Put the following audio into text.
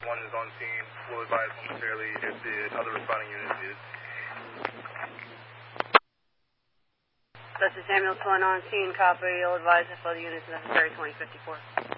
1 is on scene. Will advise momentarily if the other responding unit is. This is ambulance 1 on scene. Copy. You'll advise if other units necessary. 2054.